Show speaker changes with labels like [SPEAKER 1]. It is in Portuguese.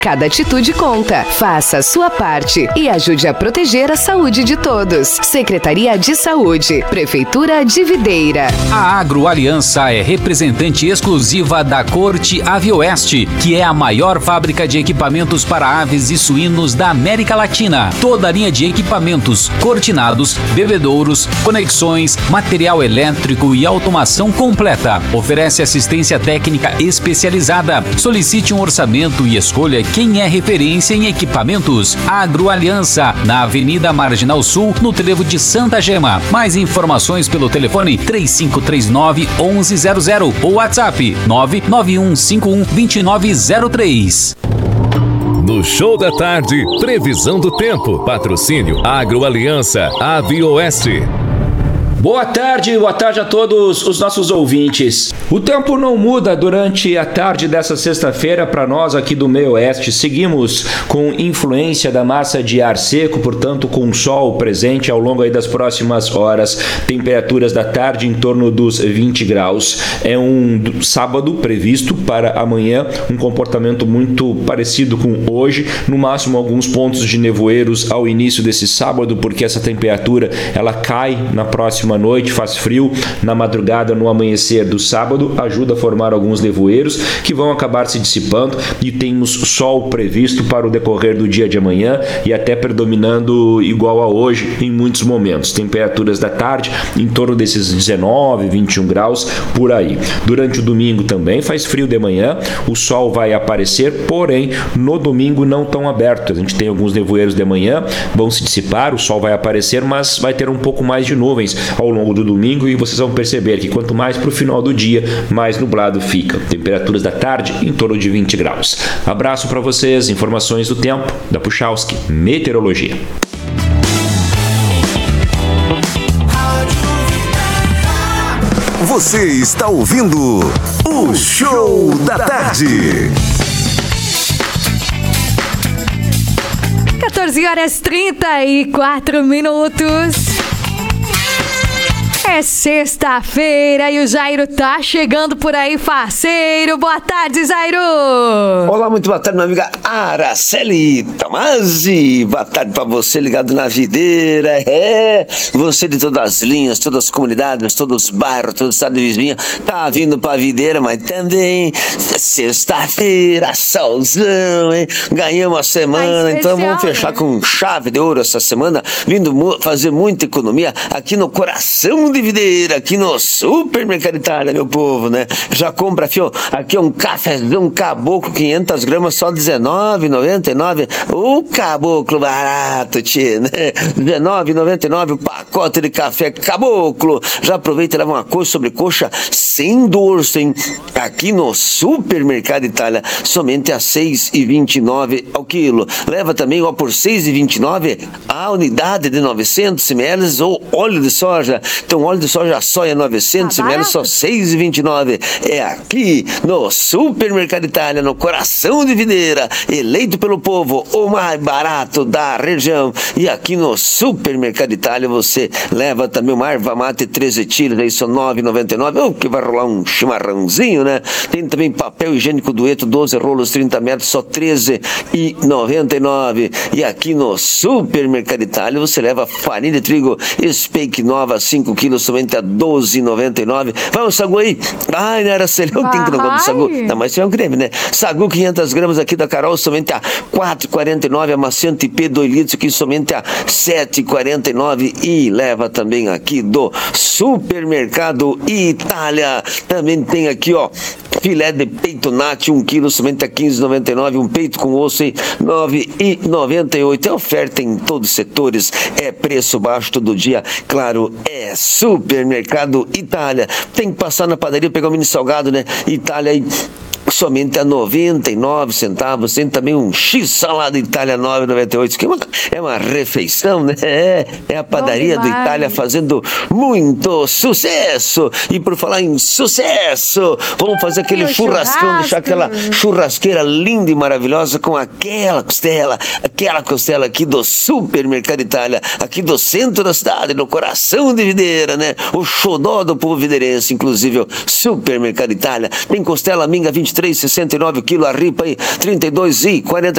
[SPEAKER 1] Cada atitude conta. Faça a sua parte e ajude a proteger a saúde de todos. Secretaria de Saúde, Prefeitura de Videira.
[SPEAKER 2] A Agroaliança é representante exclusiva da Corte Avioeste, que é a maior fábrica de equipamentos para aves e suínos da América Latina. Toda a linha de equipamentos, cortinados, bebedouros, conexões, material elétrico e automação completa. Oferece assistência técnica especializada. Solicite um orçamento e escolha quem é referência em equipamentos. Agroaliança, na Avenida Marginal Sul, no trevo de Santa Gema. Mais informações pelo telefone 3539-1100 ou WhatsApp 99151-2903.
[SPEAKER 3] No Show da Tarde, previsão do tempo. Patrocínio Agroaliança, Avioeste.
[SPEAKER 4] Boa tarde a todos os nossos ouvintes. O tempo não muda durante a tarde dessa sexta-feira para nós aqui do meio oeste. Seguimos com influência da massa de ar seco, portanto com sol presente ao longo aí das próximas horas. Temperaturas da tarde em torno dos 20 graus. É um sábado previsto para amanhã, um comportamento muito parecido com hoje. No máximo alguns pontos de nevoeiros ao início desse sábado, porque essa temperatura ela cai na próxima noite, faz frio na madrugada, no amanhecer do sábado, ajuda a formar alguns nevoeiros que vão acabar se dissipando e temos sol previsto para o decorrer do dia de amanhã e até predominando igual a hoje em muitos momentos. Temperaturas da tarde em torno desses 19, 21 graus por aí. Durante o domingo também faz frio de manhã, o sol vai aparecer, porém no domingo não tão aberto. A gente tem alguns nevoeiros de manhã, vão se dissipar, o sol vai aparecer, mas vai ter um pouco mais de nuvens ao longo do domingo e vocês vão perceber que quanto mais para o final do dia, mais nublado fica. Temperaturas da tarde em torno de 20 graus. Abraço para vocês, informações do tempo da Puchalski Meteorologia.
[SPEAKER 5] Você está ouvindo o Show da Tarde.
[SPEAKER 6] 14h34. É sexta-feira e o Jairo tá chegando por aí, parceiro. Boa tarde, Jairo!
[SPEAKER 7] Olá, muito boa tarde, minha amiga Araceli Tomasi. Boa tarde pra você ligado na videira. Você de todas as linhas, todas as comunidades, todos os bairros, todo o estado de vizinha, tá vindo pra videira, mas também sexta-feira, solzão, hein? Ganhamos a semana, então vamos fechar com chave de ouro essa semana, vindo fazer muita economia aqui no coração de videira, aqui no Supermercado Itália, meu povo, né? Já compra, fio, aqui um cafezão caboclo, 500 gramas, só R$19,99. O caboclo barato, tchê, né? R$19,99 o pacote de café caboclo. Já aproveita e leva uma coxa sobre coxa sem dorso, hein? Aqui no Supermercado Itália, somente a R$6,29 ao quilo. Leva também, ó, por R$6,29 a unidade de 900 ml ou óleo de soja. Então, óleo de soja 900 ml, só R$6,29. É aqui no Supermercado Itália, no coração de videira, eleito pelo povo, o mais barato da região. E aqui no Supermercado Itália você leva também uma erva mate 13 tiros, aí só R$9,99. Que vai rolar um chimarrãozinho, né? Tem também papel higiênico dueto, 12 rolos, 30 metros, só R$13,99. E aqui no Supermercado Itália você leva farinha de trigo Speak Nova, 5 quilos, somente a R$12,99. Vamos, Sagu aí? Ai, não era celhão, tem que não gosta do Sagu. Não, mas isso é um creme, né? Sagu, 500 gramas aqui da Carol, somente a R$4,49. Amaciante IP, 2 litros, aqui somente a R$7,49. E leva também aqui do Supermercado Itália. Também tem aqui, ó, filé de peito nati, 1 quilo, somente a R$15,99. Um peito com osso, R$9,98. É oferta em todos os setores, é preço baixo todo dia. Claro, é Supermercado Itália. Tem que passar na padaria, pegar o mini salgado, né? Itália aí, somente a 99 centavos. Tem também um X-salada Itália 9,98, que é uma refeição, né? É a padaria do Itália fazendo muito sucesso. E por falar em sucesso, vamos fazer aquele churrascão, deixar aquela churrasqueira linda e maravilhosa com aquela costela aqui do Supermercado Itália, aqui do centro da cidade, no coração de videira, né? O xodó do povo videirense, inclusive o Supermercado Itália. Tem costela minga 23,69 o quilo, a ripa aí 32,40.